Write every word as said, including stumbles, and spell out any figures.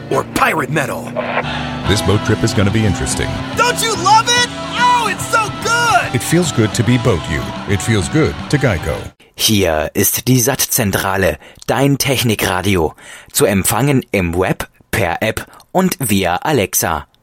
or pirate metal. This boat trip is going to be interesting. Don't you love it? Oh, it's so good! It feels good to be Boat You. It feels good to Geico. Hier ist die Sattzentrale, dein Technikradio. Zu empfangen im Web, per App und via Alexa.